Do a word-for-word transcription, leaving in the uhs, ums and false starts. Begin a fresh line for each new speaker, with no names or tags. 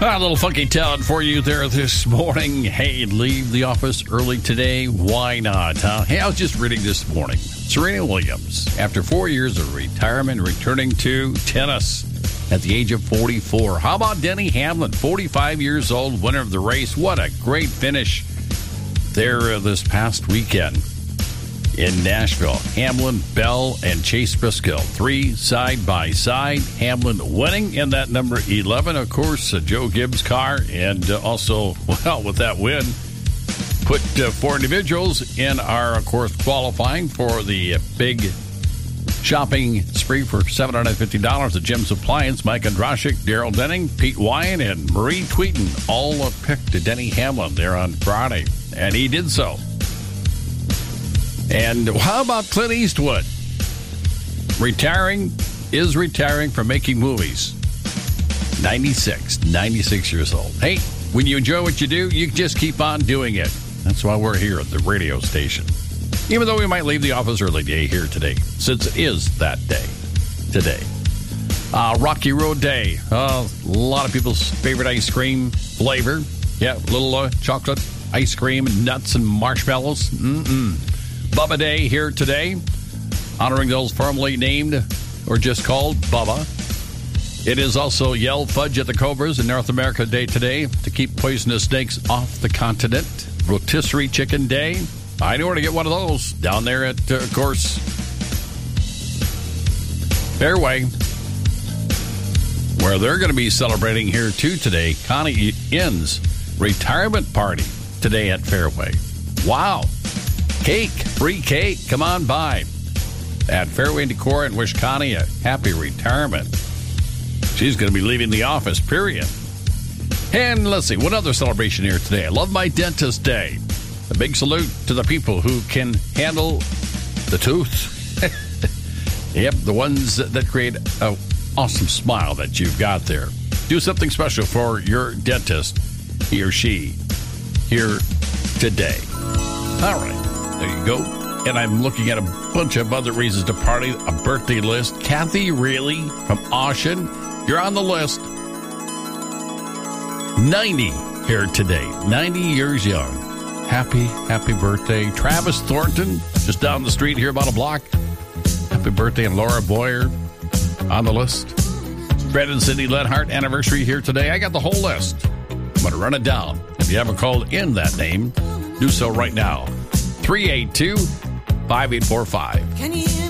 A little funky talent for you there this morning. Hey, leave the office early today. Why not, huh? Hey, I was just reading this morning. Serena Williams, after four years of retirement, returning to tennis at the age of forty-four. How about Denny Hamlin, forty-five years old, winner of the race? What a great finish there this past weekend in Nashville. Hamlin, Bell, and Chase Briscoe, three side by side. Hamlin winning in that number eleven, of course, uh, Joe Gibbs' car, and uh, also, well, with that win, put uh, four individuals in our, of course, qualifying for the uh, big shopping spree for seven hundred fifty dollars at Jim's Appliance. Mike Andrashik, Daryl Denning, Pete Wyan, and Marie Tweeten all uh, picked Denny Hamlin there on Friday, and he did so. And how about Clint Eastwood? Retiring, is retiring from making movies. ninety-six, ninety-six years old. Hey, when you enjoy what you do, you just keep on doing it. That's why we're here at the radio station. Even though we might leave the office early day here today, since it is that day today. Uh, Rocky Road Day. Uh, a lot of people's favorite ice cream flavor. Yeah, little uh, chocolate ice cream, nuts and marshmallows. Mm-mm. Bubba Day here today, honoring those formerly named or just called Bubba. It is also Yell Fudge at the Cobras in North America Day today to keep poisonous snakes off the continent. Rotisserie Chicken Day. I know where to get one of those down there at, uh, of course, Fairway, where they're going to be celebrating here too today. Connie Inn's retirement party today at Fairway. Wow. Cake, free cake, come on by at Fairway Decor and wish Connie a happy retirement. She's going to be leaving the office, period. And let's see, what other celebration here today? I love my dentist day. A big salute to the people who can handle the tooth. Yep, the ones that create an awesome smile that you've got there. Do something special for your dentist, he or she, here today. All right. There you go. And I'm looking at a bunch of other reasons to party. A birthday list. Kathy Reilly from Ocean. You're on the list. ninety here today. ninety years young. Happy, happy birthday. Travis Thornton, just down the street here about a block. Happy birthday. And Laura Boyer on the list. Fred and Cindy Lenhart anniversary here today. I got the whole list. I'm going to run it down. If you haven't called in that name, do so right now. three eight two, five eight four five.
Can you hear me?